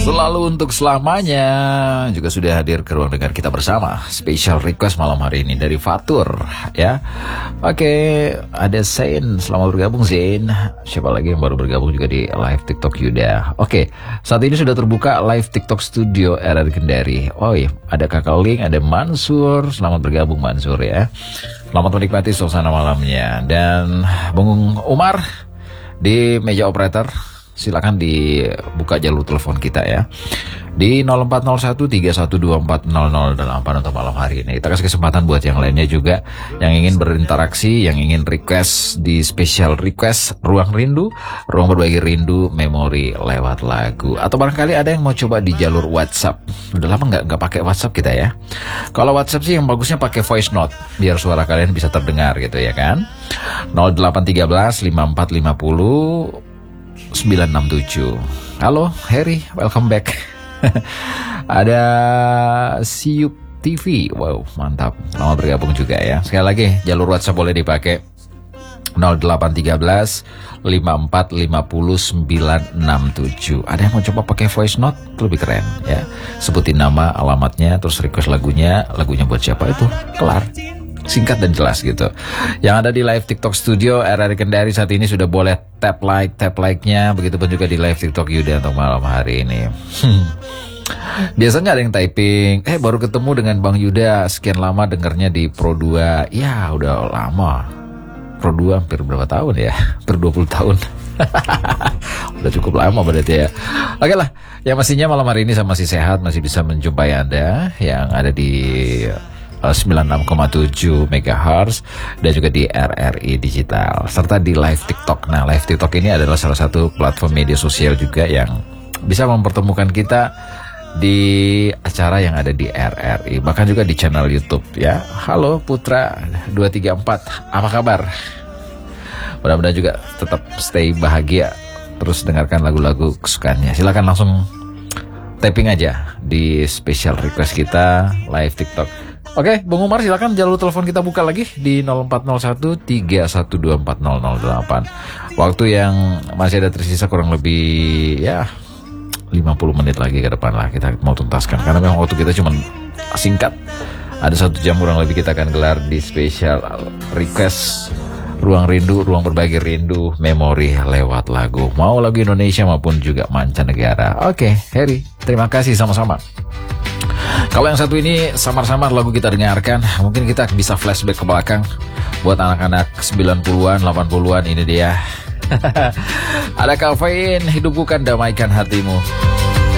Selalu untuk selamanya juga sudah hadir ke ruang dengar kita bersama. Special request malam hari ini dari Fatur ya. Oke, ada Zain, selamat bergabung Zain. Siapa lagi yang baru bergabung juga di live TikTok Yuda. Oke, saat ini sudah terbuka live TikTok Studio RRI Kendari. Oh iya, ada Kakak Ling, ada Mansur. Selamat bergabung Mansur ya. Selamat menikmati suasana malamnya. Dan Bung Umar di meja operator, silakan dibuka jalur telepon kita ya di 040131240008 untuk malam hari ini. Kita kasih kesempatan buat yang lainnya juga yang ingin berinteraksi, yang ingin request di special request ruang rindu, ruang berbagi rindu, memori lewat lagu, atau barangkali ada yang mau coba di jalur WhatsApp. Udah lama nggak pakai WhatsApp kita ya. Kalau WhatsApp sih yang bagusnya pakai voice note biar suara kalian bisa terdengar gitu ya kan. 0813 5450 967. Halo Harry, welcome back. Ada Siup TV. Wow, mantap. Selamat bergabung juga ya. Sekali lagi jalur WhatsApp boleh dipakai 0813 5450 967. Ada yang mau coba pakai voice note? Lebih keren ya. Sebutin nama, alamatnya, terus request lagunya buat siapa itu. Kelar. Singkat dan jelas gitu. Yang ada di live TikTok Studio RRI Kendari saat ini sudah boleh tap like-nya. Begitupun juga di live TikTok Yuda untuk malam hari ini. Biasanya ada yang typing, baru ketemu dengan Bang Yuda, sekian lama dengarnya di Pro 2. Ya udah lama. Pro 2 hampir berapa tahun ya? Hampir 20 tahun. Udah cukup lama berarti ya. Oke lah, yang pastinya malam hari ini saya masih sehat, masih bisa menjumpai Anda yang ada di 96,7 MHz dan juga di RRI Digital serta di live TikTok. Nah, live TikTok ini adalah salah satu platform media sosial juga yang bisa mempertemukan kita di acara yang ada di RRI, bahkan juga di channel YouTube ya. Halo Putra 234, apa kabar? Mudah-mudahan juga tetap stay bahagia, terus dengarkan lagu-lagu kesukaannya. Silakan langsung tapping aja di special request kita live TikTok. Oke, Bung Umar silakan jalur telepon kita buka lagi di 0401 3124008. Waktu yang masih ada tersisa kurang lebih ya 50 menit lagi ke depan lah kita mau tuntaskan, karena memang waktu kita cuma singkat. Ada 1 jam kurang lebih kita akan gelar di special request ruang rindu, ruang berbagi rindu, memori lewat lagu, mau lagu Indonesia maupun juga mancanegara. Oke, Harry, terima kasih sama-sama. Kalau yang satu ini samar-samar lagu kita dengarkan, mungkin kita bisa flashback ke belakang. Buat anak-anak 90-an, 80-an, ini dia. Ada Kafein, hidup bukan damaikan hatimu.